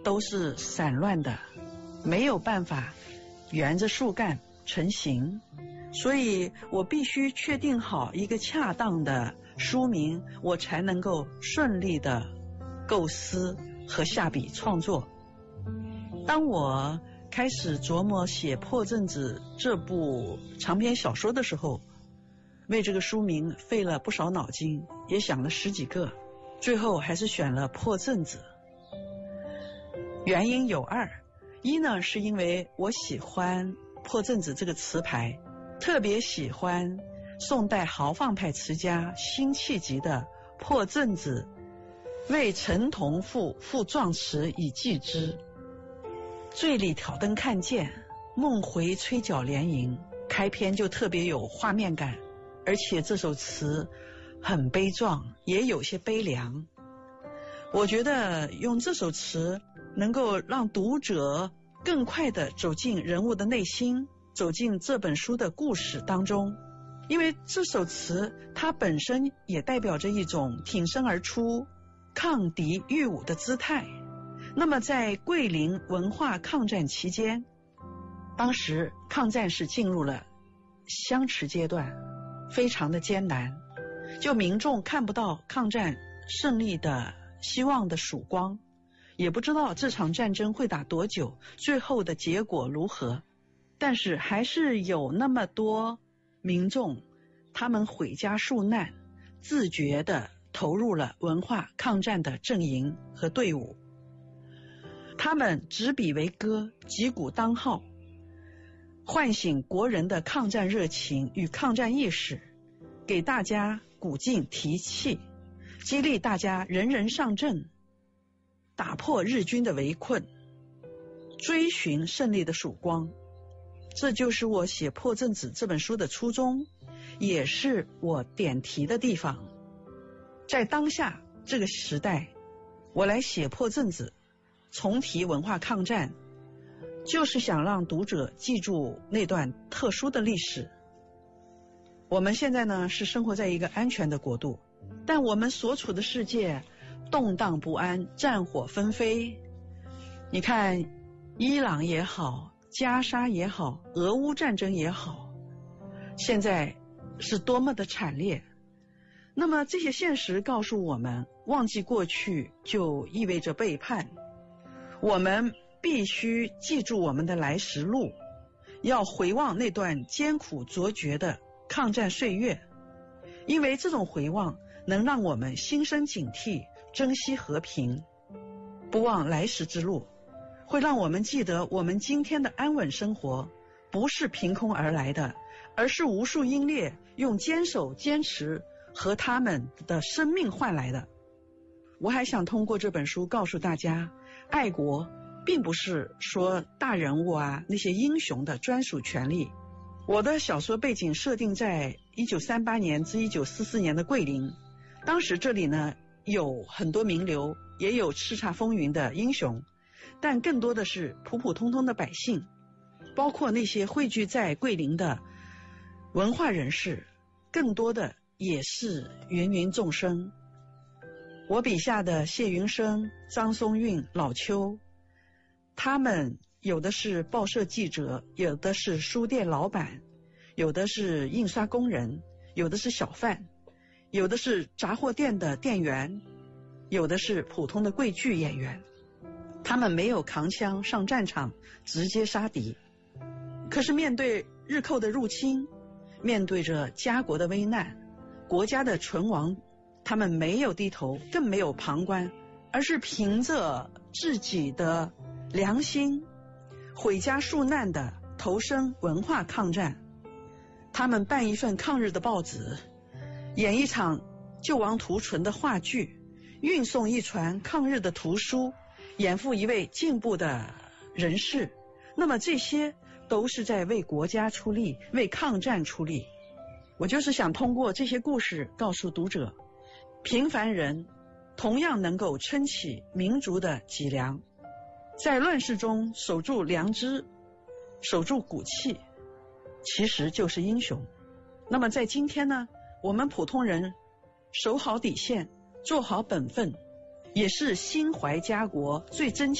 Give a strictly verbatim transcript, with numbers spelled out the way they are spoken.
都是散乱的，没有办法沿着树干成型，所以我必须确定好一个恰当的书名，我才能够顺利的构思和下笔创作。当我开始琢磨写《破阵子》这部长篇小说的时候，为这个书名费了不少脑筋，也想了十几个，最后还是选了《破阵子》。原因有二，一呢是因为我喜欢破阵子这个词牌，特别喜欢宋代豪放派词家辛弃疾的破阵子为陈同赋赋壮词以寄之，醉里挑灯看剑，梦回吹角连营，开篇就特别有画面感，而且这首词很悲壮，也有些悲凉。我觉得用这首词能够让读者更快地走进人物的内心，走进这本书的故事当中。因为这首词它本身也代表着一种挺身而出、抗敌御侮的姿态。那么在桂林文化抗战期间，当时抗战是进入了相持阶段，非常的艰难，就民众看不到抗战胜利的希望的曙光，也不知道这场战争会打多久，最后的结果如何。但是还是有那么多民众，他们毁家纾难，自觉地投入了文化抗战的阵营和队伍。他们执笔为歌，击鼓当号，唤醒国人的抗战热情与抗战意识，给大家鼓劲提气，激励大家人人上阵，打破日军的围困，追寻胜利的曙光。这就是我写《破阵子》这本书的初衷，也是我点题的地方。在当下这个时代，我来写《破阵子》，重提文化抗战，就是想让读者记住那段特殊的历史。我们现在呢是生活在一个安全的国度，但我们所处的世界动荡不安，战火纷飞。你看伊朗也好，加沙也好，俄乌战争也好，现在是多么的惨烈。那么这些现实告诉我们，忘记过去就意味着背叛。我们必须记住我们的来时路，要回望那段艰苦卓绝的抗战岁月，因为这种回望能让我们心生警惕，珍惜和平，不忘来时之路，会让我们记得我们今天的安稳生活不是凭空而来的，而是无数英烈用坚守坚持和他们的生命换来的。我还想通过这本书告诉大家，爱国并不是说大人物啊那些英雄的专属权利。我的小说背景设定在一九三八年至一九四四年的桂林，当时这里呢有很多名流，也有叱咤风云的英雄，但更多的是普普通通的百姓，包括那些汇聚在桂林的文化人士，更多的也是芸芸众生。我笔下的谢云生、张松韵、老邱，他们有的是报社记者，有的是书店老板，有的是印刷工人，有的是小贩，有的是杂货店的店员，有的是普通的桂剧演员。他们没有扛枪上战场直接杀敌，可是面对日寇的入侵，面对着家国的危难，国家的存亡，他们没有低头，更没有旁观，而是凭着自己的良心毁家纾难的投身文化抗战。他们办一份抗日的报纸，演一场救亡图存的话剧，运送一传抗日的图书，演赴一位进步的人士。那么这些都是在为国家出力，为抗战出力。我就是想通过这些故事告诉读者，平凡人同样能够撑起民族的脊梁，在乱世中守住良知，守住骨气，其实就是英雄。那么在今天呢，我们普通人守好底线，做好本分，也是心怀家国最真切